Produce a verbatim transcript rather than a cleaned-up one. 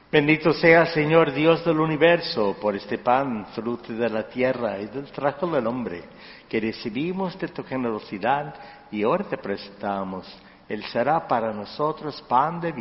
Bendito sea, Señor Dios del universo, por este pan, fruto de la tierra y del trabajo del hombre, que recibimos de tu generosidad y ahora te prestamos. Él será para nosotros pan de vida